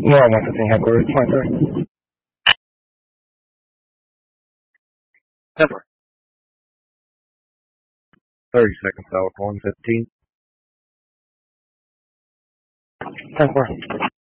Yeah, 115 headquarters, point, sir. 30 seconds out, 115. 10-4.